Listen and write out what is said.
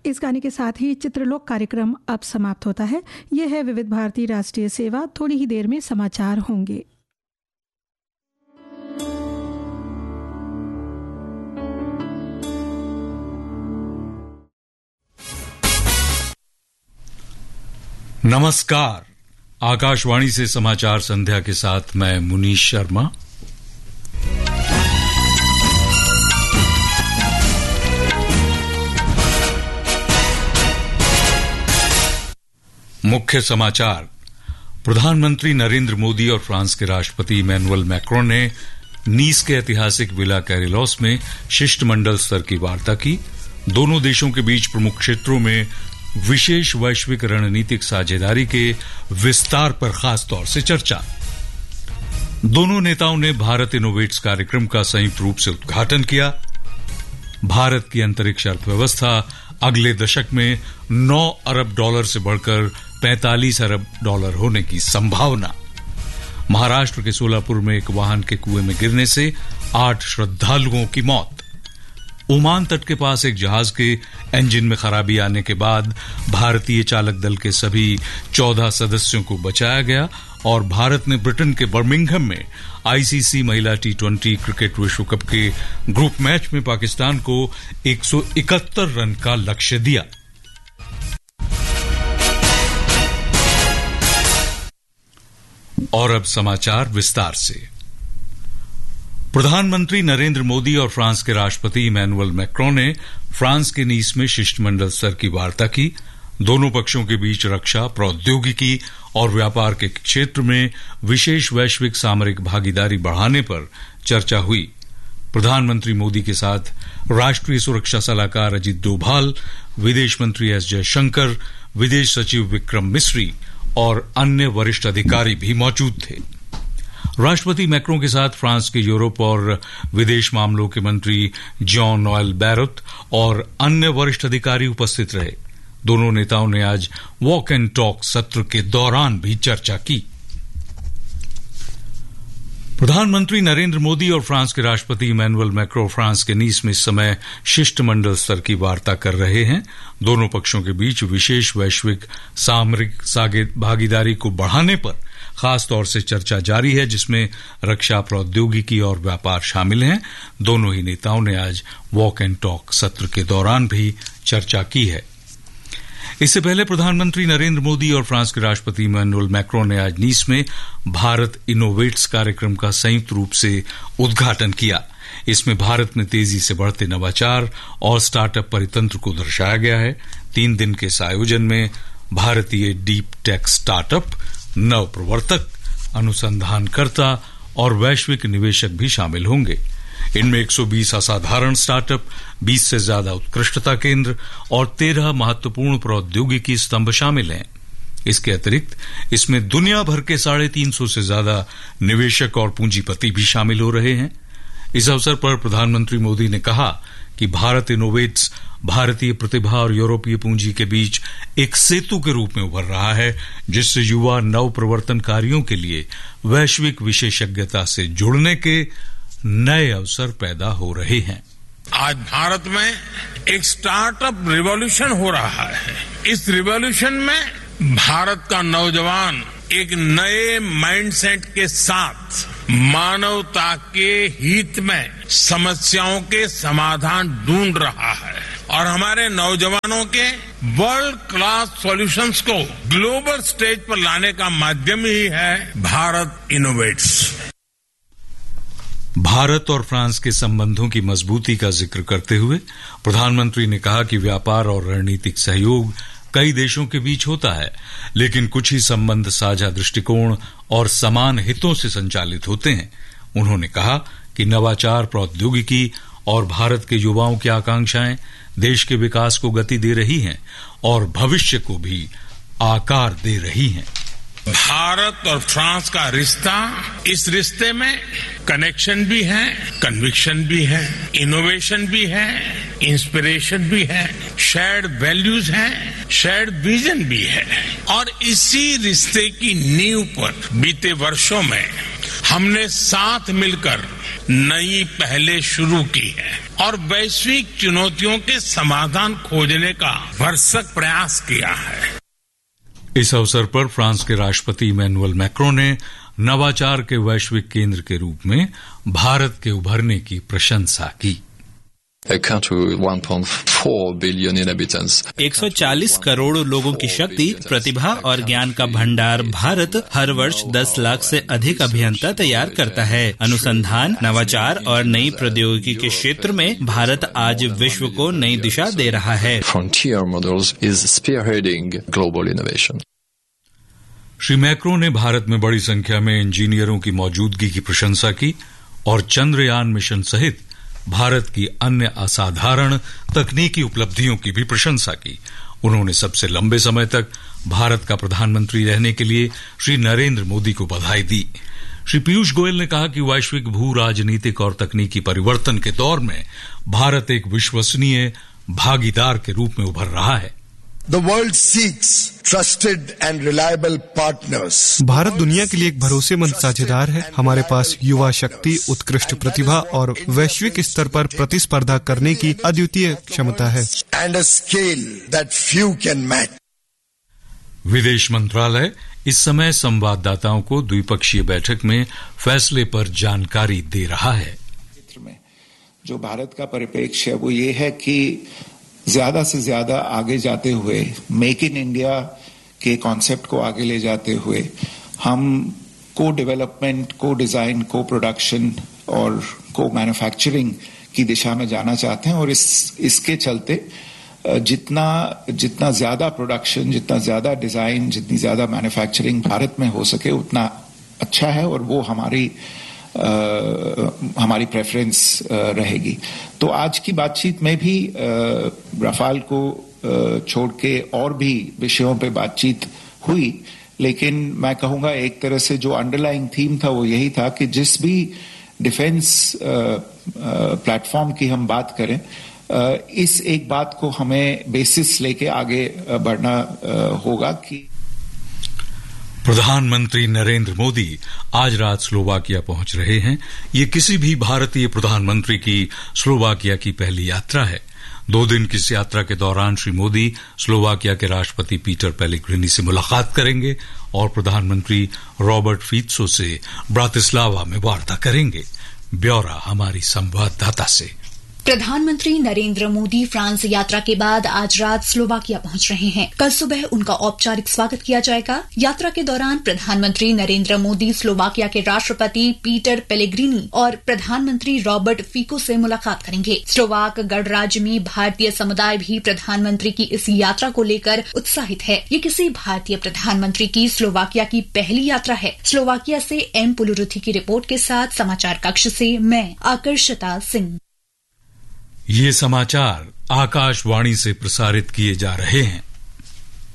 इस गाने के साथ ही चित्रलोक कार्यक्रम अब समाप्त होता है। यह है विविध भारती राष्ट्रीय सेवा। थोड़ी ही देर में समाचार होंगे। नमस्कार, आकाशवाणी से समाचार संध्या के साथ मैं मुनीश शर्मा। मुख्य समाचार। प्रधानमंत्री नरेंद्र मोदी और फ्रांस के राष्ट्रपति इमैनुअल मैक्रों ने नीस के ऐतिहासिक विला कैरेलोस में शिष्टमंडल स्तर की वार्ता की। दोनों देशों के बीच प्रमुख क्षेत्रों में विशेष वैश्विक रणनीतिक साझेदारी के विस्तार पर खास तौर से चर्चा। दोनों नेताओं ने भारत इनोवेट्स कार्यक्रम का संयुक्त रूप से उद्घाटन किया। भारत की अंतरिक्ष अर्थव्यवस्था अगले दशक में $9 अरब से बढ़कर $45 अरब होने की संभावना। महाराष्ट्र के सोलापुर में एक वाहन के कुएं में गिरने से 8 श्रद्धालुओं की मौत। ओमान तट के पास एक जहाज के इंजन में खराबी आने के बाद भारतीय चालक दल के सभी 14 सदस्यों को बचाया गया और भारत ने ब्रिटेन के बर्मिंघम में आईसीसी महिला T20 क्रिकेट विश्व कप के ग्रुप मैच में पाकिस्तान को 171 रन का लक्ष्य दिया। और अब समाचार विस्तार से। प्रधानमंत्री नरेंद्र मोदी और फ्रांस के राष्ट्रपति इमैनुअल मैक्रों ने फ्रांस के नीस में शिष्टमंडल स्तर की वार्ता की। दोनों पक्षों के बीच रक्षा, प्रौद्योगिकी और व्यापार के क्षेत्र में विशेष वैश्विक सामरिक भागीदारी बढ़ाने पर चर्चा हुई। प्रधानमंत्री मोदी के साथ राष्ट्रीय सुरक्षा सलाहकार अजित डोभाल, विदेश मंत्री एस जयशंकर, विदेश सचिव विक्रम मिस्री और अन्य वरिष्ठ अधिकारी भी मौजूद थे। राष्ट्रपति मैक्रों के साथ फ्रांस के यूरोप और विदेश मामलों के मंत्री जॉन नोएल बैरत और अन्य वरिष्ठ अधिकारी उपस्थित रहे। दोनों नेताओं ने आज वॉक एंड टॉक सत्र के दौरान भी चर्चा की। प्रधानमंत्री नरेंद्र मोदी और फ्रांस के राष्ट्रपति इमैनुअल मैक्रों फ्रांस के नीस में इस समय शिष्टमंडल स्तर की वार्ता कर रहे हैं। दोनों पक्षों के बीच विशेष वैश्विक सामरिक भागीदारी को बढ़ाने पर खास तौर से चर्चा जारी है, जिसमें रक्षा, प्रौद्योगिकी और व्यापार शामिल हैं। दोनों ही नेताओं ने आज वॉक एंड टॉक सत्र के दौरान भी चर्चा की है। इससे पहले प्रधानमंत्री नरेंद्र मोदी और फ्रांस के राष्ट्रपति इमैनुअल मैक्रों ने आज नीस में भारत इनोवेट्स कार्यक्रम का संयुक्त रूप से उद्घाटन किया। इसमें भारत में तेजी से बढ़ते नवाचार और स्टार्टअप परितंत्र को दर्शाया गया है। 3 दिन के इस आयोजन में भारतीय डीप टेक स्टार्टअप, नव प्रवर्तक, अनुसंधानकर्ता और वैश्विक निवेशक भी शामिल होंगे। इनमें 120 असाधारण स्टार्टअप, 20 से ज्यादा उत्कृष्टता केंद्र और 13 महत्वपूर्ण प्रौद्योगिकी स्तंभ शामिल हैं। इसके अतिरिक्त इसमें दुनिया भर के 350 से ज्यादा निवेशक और पूंजीपति भी शामिल हो रहे हैं। इस अवसर पर प्रधानमंत्री मोदी ने कहा कि भारत इनोवेट्स भारतीय प्रतिभा और यूरोपीय पूंजी के बीच एक सेतु के रूप में उभर रहा है, जिससे युवा नव प्रवर्तनकारियों के लिए वैश्विक विशेषज्ञता से जुड़ने के नए अवसर पैदा हो रहे हैं। आज भारत में एक स्टार्टअप रिवॉल्यूशन हो रहा है। इस रिवॉल्यूशन में भारत का नौजवान एक नए माइंडसेट के साथ मानवता के हित में समस्याओं के समाधान ढूंढ रहा है और हमारे नौजवानों के वर्ल्ड क्लास सॉल्यूशंस को ग्लोबल स्टेज पर लाने का माध्यम ही है भारत इनोवेट्स। भारत और फ्रांस के संबंधों की मजबूती का जिक्र करते हुए प्रधानमंत्री ने कहा कि व्यापार और रणनीतिक सहयोग कई देशों के बीच होता है, लेकिन कुछ ही संबंध साझा दृष्टिकोण और समान हितों से संचालित होते हैं। उन्होंने कहा कि नवाचार, प्रौद्योगिकी और भारत के युवाओं की आकांक्षाएं देश के विकास को गति दे रही हैं और भविष्य को भी आकार दे रही हैं। भारत और फ्रांस का रिश्ता, इस रिश्ते में कनेक्शन भी है, कन्विक्शन भी है, इनोवेशन भी है, इंस्पिरेशन भी है, शेयर्ड वैल्यूज है, शेयर्ड विजन भी है। और इसी रिश्ते की नींव पर बीते वर्षों में हमने साथ मिलकर नई पहलें शुरू की है और वैश्विक चुनौतियों के समाधान खोजने का भरसक प्रयास किया है। इस अवसर पर फ्रांस के राष्ट्रपति इमैनुअल मैक्रों ने नवाचार के वैश्विक केंद्र के रूप में भारत के उभरने की प्रशंसा की। A country with 1.4 billion inhabitants. 140 crore लोगों की शक्ति, प्रतिभा और ज्ञान का भंडार भारत हर वर्ष 10 लाख से अधिक अभियंता तैयार करता है। अनुसंधान, नवाचार और नई प्रौद्योगिकी के क्षेत्र में भारत आज विश्व को नई दिशा दे रहा है। Frontier Models is spearheading global innovation. Shri Macron ने भारत में बड़ी संख्या में इंजीनियरों की मौजूदगी की प्रशंसा की और चंद्रयान मिशन सहित भारत की अन्य असाधारण तकनीकी उपलब्धियों की भी प्रशंसा की। उन्होंने सबसे लंबे समय तक भारत का प्रधानमंत्री रहने के लिए श्री नरेंद्र मोदी को बधाई दी। श्री पीयूष गोयल ने कहा कि वैश्विक भू राजनीतिक और तकनीकी परिवर्तन के दौर में भारत एक विश्वसनीय भागीदार के रूप में उभर रहा है। The world seeks trusted and reliable partners. Bharat दुनिया के लिए एक भरोसेमंद साझेदार है। हमारे पास युवा शक्ति, उत्कृष्ट प्रतिभा और वैश्विक स्तर पर प्रतिस्पर्धा करने की अद्वितीय क्षमता है। And a scale that few can match. विदेश मंत्रालय इस समय संवाददाताओं को द्विपक्षीय बैठक में फैसले पर जानकारी दे रहा है। जो भारत का परिप्रेक्ष्य है वो ये है कि ज्यादा से ज्यादा आगे जाते हुए मेक इन इंडिया के कॉन्सेप्ट को आगे ले जाते हुए हम को डेवलपमेंट, को डिजाइन, को प्रोडक्शन और को मैन्युफैक्चरिंग की दिशा में जाना चाहते हैं और इसके चलते जितना ज्यादा प्रोडक्शन, जितना ज्यादा डिजाइन, जितनी ज्यादा मैन्युफैक्चरिंग भारत में हो सके उतना अच्छा है और वो हमारी प्रेफरेंस रहेगी। तो आज की बातचीत में भी रफाल को छोड़ के और भी विषयों पे बातचीत हुई, लेकिन मैं कहूंगा एक तरह से जो अंडरलाइंग थीम था वो यही था कि जिस भी डिफेंस प्लेटफॉर्म की हम बात करें, इस एक बात को हमें बेसिस लेके आगे बढ़ना होगा कि प्रधानमंत्री नरेंद्र मोदी आज रात स्लोवाकिया पहुंच रहे हैं। ये किसी भी भारतीय प्रधानमंत्री की स्लोवाकिया की पहली यात्रा है। 2 दिन की इस यात्रा के दौरान श्री मोदी स्लोवाकिया के राष्ट्रपति पीटर पेलेग्रिनी से मुलाकात करेंगे और प्रधानमंत्री रॉबर्ट फीत्सो से ब्रातिस्लावा में वार्ता करेंगे। ब्यौरा हमारी संवाददाता से। प्रधानमंत्री नरेंद्र मोदी फ्रांस यात्रा के बाद आज रात स्लोवाकिया पहुंच रहे हैं। कल सुबह उनका औपचारिक स्वागत किया जाएगा। यात्रा के दौरान प्रधानमंत्री नरेंद्र मोदी स्लोवाकिया के राष्ट्रपति पीटर पेलेग्रिनी और प्रधानमंत्री रॉबर्ट फीको से मुलाकात करेंगे। स्लोवाक गणराज्य में भारतीय समुदाय भी प्रधानमंत्री की इस यात्रा को लेकर उत्साहित है। ये किसी भारतीय प्रधानमंत्री की स्लोवाकिया की पहली यात्रा है। स्लोवाकिया से एम पुलुरुथी की रिपोर्ट के साथ समाचार कक्ष से मैं आकर्षता सिंह। ये समाचार आकाशवाणी से प्रसारित किए जा रहे हैं।